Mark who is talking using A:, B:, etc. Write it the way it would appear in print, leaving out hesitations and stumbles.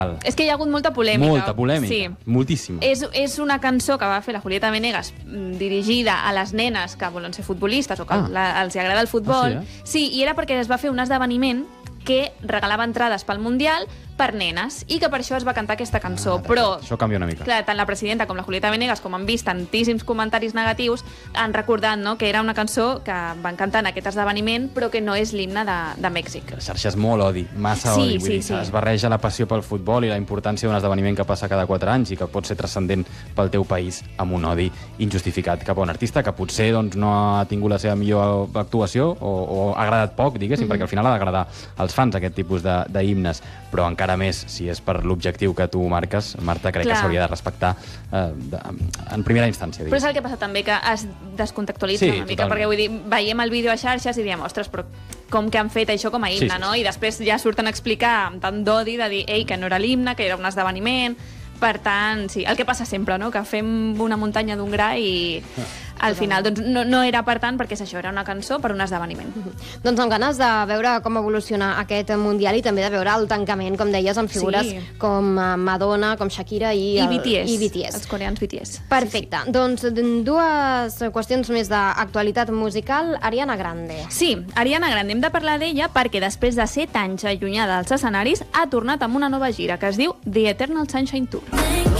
A: És que hi ha hagut molta polèmica.
B: Molta polèmica,
A: sí.
B: Moltíssima.
A: És una cançó que va fer la Julieta Venegas dirigida a les nenes que volen ser futbolistes o que els agrada el futbol. Sí, i era perquè es va fer un esdeveniment que regalava entrades pel Mundial per nenes, i que per això es va cantar aquesta cançó. Però,
B: això canvia una mica.
A: Clar, tant la presidenta com la Julieta Venegas, com han vist tantíssims comentaris negatius, han recordat, no?, que era una cançó que van cantar en aquest esdeveniment, però que no és l'himne de Mèxic.
B: La xarxa és molt odi, massa odi. Vull dir, es barreja la passió pel futbol i la importància d'un esdeveniment que passa cada 4 anys i que pot ser transcendent pel teu país, amb un odi injustificat cap a un artista que potser doncs, no ha tingut la seva millor actuació o ha agradat poc, diguéssim, perquè al final ha d'agradar als fans aquest tipus d'himnes, però encara més si és per l'objectiu que tu marques, Marta, crec que s'hauria de respectar en primera instància.
A: Però és el que passa també, que es descontextualitza una mica, perquè vull dir, veiem el vídeo a xarxes i diem, ostres, però com que han fet això com a himne, no? I després ja surten a explicar amb tant d'odi de dir, ei, que no era l'himne, que era un esdeveniment. Per tant, sí, el que passa sempre, no?, que fem una muntanya d'un gra i al final doncs, no era per tant, perquè és això, era una cançó per un esdeveniment.
C: Doncs amb ganes de veure com evoluciona aquest Mundial i també de veure el tancament, com deies, amb figures com Madonna, com Shakira i BTS.
A: Els coreans BTS.
C: Perfecte. Doncs dues qüestions més d'actualitat musical. Ariana Grande.
A: Sí, Ariana Grande. Hem de parlar d'ella perquè després de 7 anys allunyada dels escenaris ha tornat amb una nova gira que es diu The Eternal Sunshine Tour.